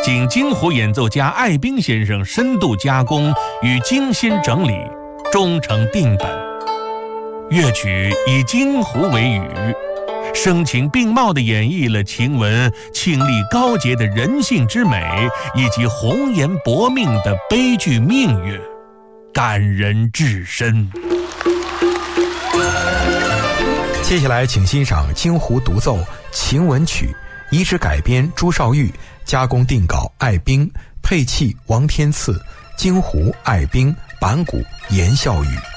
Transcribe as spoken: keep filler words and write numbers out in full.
经京胡演奏家艾宾先生深度加工与精心整理，终成定本。乐曲以京胡为语，声情并茂地演绎了晴雯清丽高洁的人性之美，以及红颜薄命的悲剧命运，感人至深。 接下来请欣赏京胡独奏《晴雯曲》，移植改编朱绍玉，加工定稿艾宾，配器王天赐，京胡艾宾，板鼓严孝宇。